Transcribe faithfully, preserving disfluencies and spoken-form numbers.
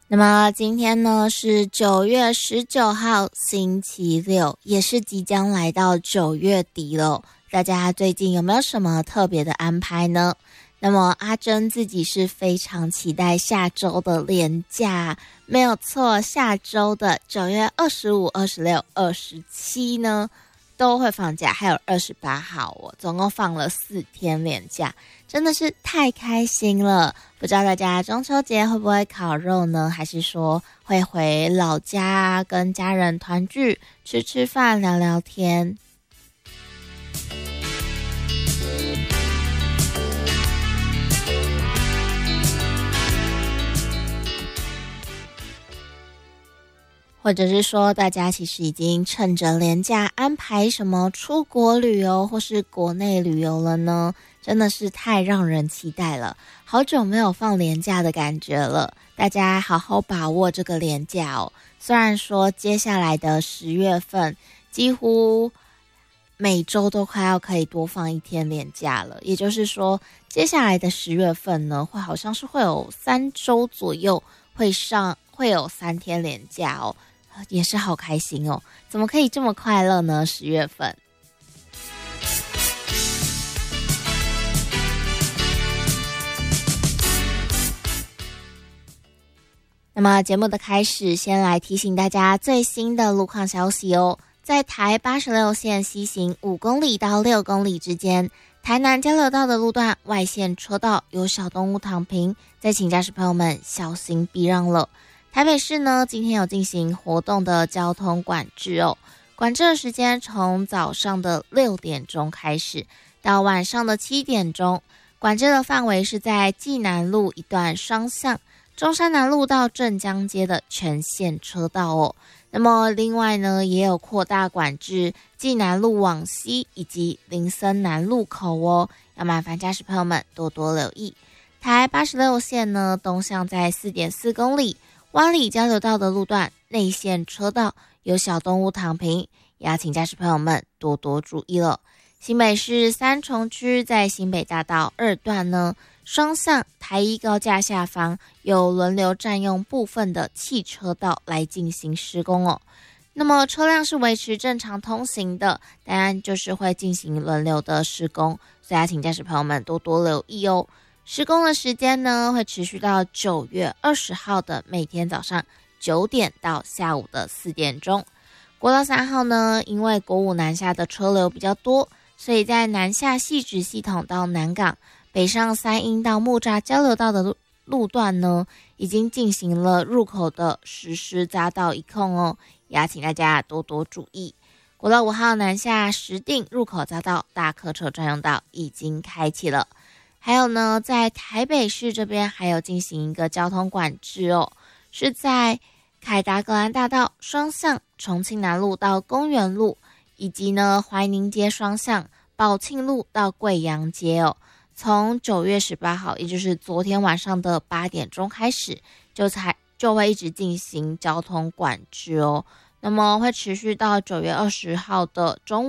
那么今天呢是九月十九号星期六，也是即将来到九月底了。大家最近有没有什么特别的安排呢？那么阿珍自己是非常期待下周的连假，没有错，下周的九月二十五、二十六、二十七呢都会放假，还有二十八号哦，总共放了四天连假，真的是太开心了。不知道大家中秋节会不会烤肉呢？还是说会回老家跟家人团聚，吃吃饭聊聊天？或者是说大家其实已经趁着连假安排什么出国旅游或是国内旅游了呢？真的是太让人期待了，好久没有放连假的感觉了，大家好好把握这个连假哦。虽然说接下来的十月份几乎每周都快要可以多放一天连假了，也就是说接下来的十月份呢，会好像是会有三周左右会上会有三天连假哦，也是好开心哦，怎么可以这么快乐呢？十月份。那么节目的开始，先来提醒大家最新的路况消息哦。在台八十六线西行五公里到六公里之间，台南交流道的路段外线车道有小动物躺平，再请驾驶朋友们小心避让了。台北市呢，今天有进行活动的交通管制哦，管制的时间从早上的六点钟开始到晚上的七点钟，管制的范围是在济南路一段双向，中山南路到镇江街的全线车道哦。那么另外呢，也有扩大管制济南路往西以及林森南路口哦，要麻烦驾驶朋友们多多留意。台八十六线呢，东向在 四点四公里，湾里交流道的路段内线车道有小动物躺平，也要请驾驶朋友们多多注意了。新北市三重区在新北大道二段呢，双向台一高架下方有轮流占用部分的汽车道来进行施工哦。那么车辆是维持正常通行的，当然就是会进行轮流的施工，所以要请驾驶朋友们多多留意哦。施工的时间呢，会持续到九月二十号的每天早上九点到下午的四点钟。国道三号呢，因为国五南下的车流比较多，所以在南下汐止系统到南港、北上三鶯到木栅交流道的路路段呢，已经进行了入口的实施匝道一控哦，也要请大家多多注意。国道五号南下石碇入口匝道大客车专用道已经开启了。还有呢，在台北市这边还有进行一个交通管制哦，是在凯达格兰大道双向重庆南路到公园路，以及呢怀宁街双向宝庆路到贵阳街哦。从九月十八号，也就是昨天晚上的八点钟开始，就才就会一直进行交通管制哦。那么会持续到九月二十号的中午。